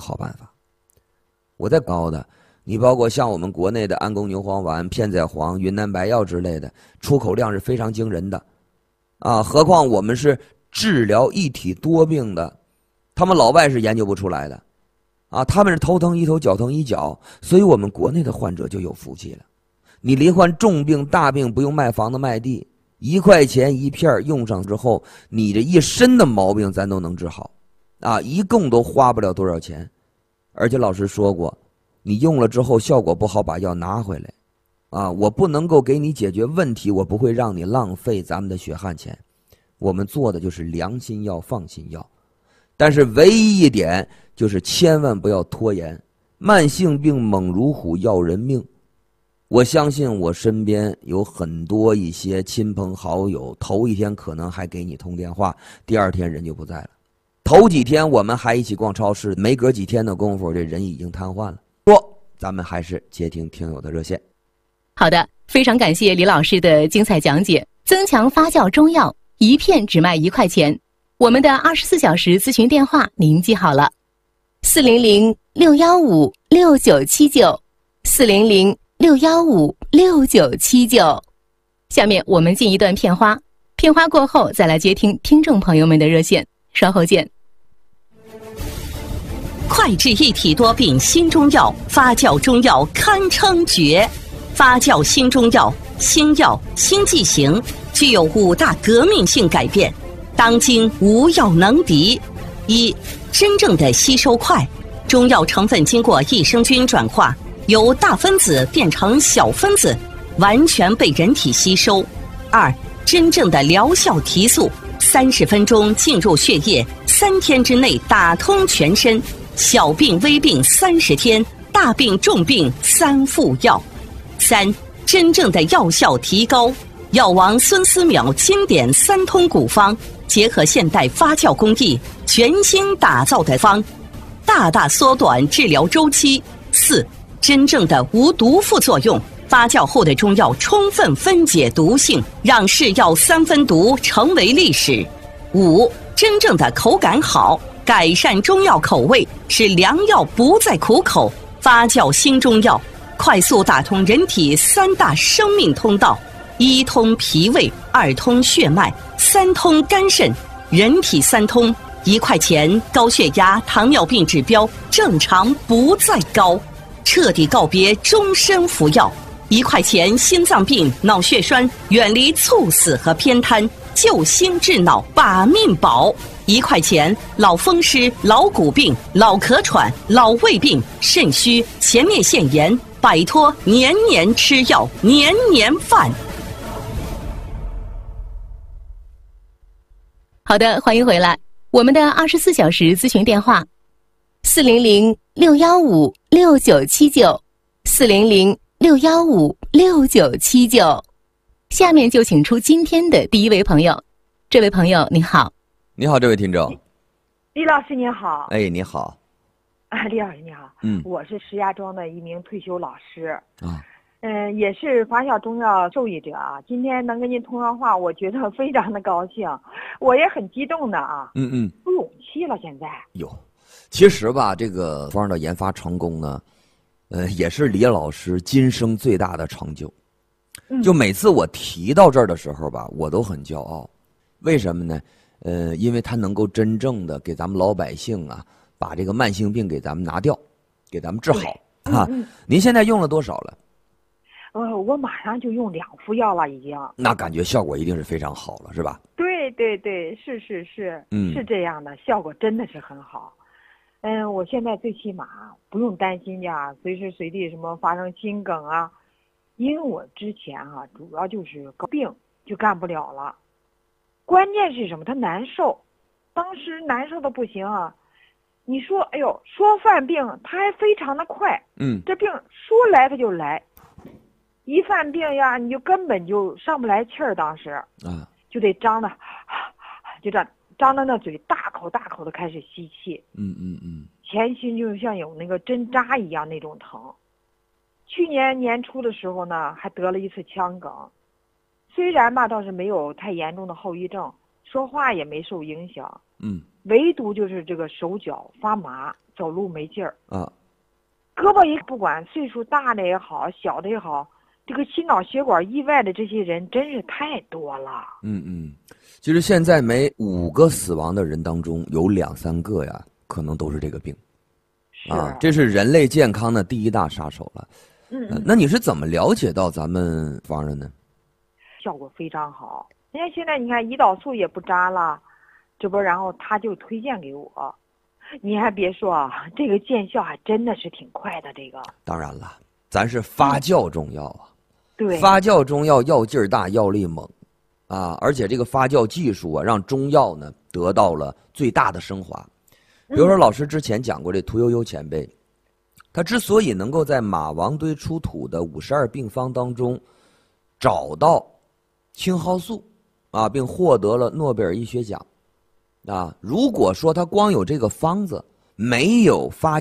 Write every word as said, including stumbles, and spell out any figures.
好办法。我再高的，你包括像我们国内的安宫牛黄丸、片仔癀、云南白药之类的，出口量是非常惊人的，啊，何况我们是治疗一体多病的，他们老外是研究不出来的，啊，他们是头疼一头，脚疼一脚，所以我们国内的患者就有福气了。你罹患重病大病，不用卖房子卖地，一块钱一片用上之后，你这一身的毛病咱都能治好，啊，一共都花不了多少钱。而且老师说过，你用了之后效果不好，把药拿回来，啊，我不能够给你解决问题，我不会让你浪费咱们的血汗钱。我们做的就是良心药、放心药，但是唯一一点就是千万不要拖延。慢性病猛如虎，要人命。我相信我身边有很多一些亲朋好友，头一天可能还给你通电话，第二天人就不在了。头几天我们还一起逛超市，没隔几天的功夫，这人已经瘫痪了。说，咱们还是接听听友的热线。 好的，非常感谢李老师的精彩讲解。增强发酵中药，一片只卖一块钱。我们的二十四小时咨询电话您记好了：四零零六幺五六九七九，四零零六幺五六九七九。下面我们进一段片花，片花过后再来接听听众朋友们的热线，稍后见。 快治一体多病新中药，发酵中药堪称绝。发酵新中药，新药新剂型，具有五大革命性改变，当今无药能敌。一、真正的吸收快，中药成分经过益生菌转化，由大分子变成小分子，完全被人体吸收。二、真正的疗效提速，三十分钟进入血液，三天之内打通全身。小病微病三十天，大病重病三副药。三、真正的药效提高，药王孙思邈经典三通古方，结合现代发酵工艺，全新打造的方，大大缩短治疗周期。四、真正的无毒副作用，发酵后的中药充分分解毒性，让是药三分毒成为历史。五、真正的口感好，改善中药口味，使良药不再苦口。发酵新中药，快速打通人体三大生命通道：一通脾胃，二通血脉，三通肝肾。人体三通，一块钱高血压、糖尿病指标正常不再高，彻底告别终身服药。一块钱心脏病、脑血栓远离猝死和偏瘫，救心治脑把命保。一块钱老风湿、老骨病、老咳喘、老胃病、肾虚、前列腺炎，摆脱年年吃药、年年饭。 好的，欢迎回来。我们的二十四小时咨询电话：四零零六幺五六九七九，四零零六幺五六九七九。下面就请出今天的第一位朋友。这位朋友你好。 你好，这位听众。 李老师您好。 哎，你好。 啊，李老师你好。 嗯， 我是石家庄的一名退休老师。 啊。 嗯，也是发酵中药受益者啊。今天能跟您通上话，我觉得非常的高兴，我也很激动的啊。 嗯嗯。 有勇气了，现在。 有，其实吧，这个方的研发成功呢，呃，也是李老师今生最大的成就。 嗯。 就每次我提到这儿的时候吧，我都很骄傲。为什么呢？呃，因为他能够真正的给咱们老百姓啊，把这个慢性病给咱们拿掉，给咱们治好啊。 嗯嗯、 您现在用了多少了？ 呃，我马上就用两副药了，已经。 那感觉效果一定是非常好了，是吧？ 对对对，是是是， 嗯， 是这样的，效果真的是很好。嗯，我现在最起码不用担心呀，随时随地什么发生心梗啊，因为我之前啊，主要就是个病就干不了了。关键是什么？他难受，当时难受的不行啊！你说，哎呦，说犯病，他还非常的快， 嗯， 这病说来他就来，一犯病呀，你就根本就上不来气儿，当时啊， 就得张的，就这张着那嘴，大口大口的开始吸气， 嗯嗯嗯， 前心就像有那个针扎一样那种疼。去年年初的时候呢，还得了一次腔梗。虽然吧，倒是没有太严重的后遗症，说话也没受影响。 嗯， 唯独就是这个手脚发麻，走路没劲儿啊， 胳膊也不管岁数大的也好，小的也好，这个心脑血管意外的这些人真是太多了。 嗯嗯，其实现在每五个死亡的人当中有两三个呀，可能都是这个病。 是啊，这是人类健康的第一大杀手了。 嗯、 呃，那你是怎么了解到咱们方的呢？ 效果非常好。人家现在你看胰岛素也不扎了，这不然后他就推荐给我。你还别说啊，这个见效还真的是挺快的。这个当然了，咱是发酵中药啊， 对， 发酵中药药劲儿大，药力猛啊，而且这个发酵技术啊，让中药呢得到了最大的升华。比如说，老师之前讲过这屠呦呦前辈，他之所以能够在马王堆出土的五十二病方当中找到青蒿素啊，并获得了诺贝尔医学奖啊，如果说他光有这个方子，没有发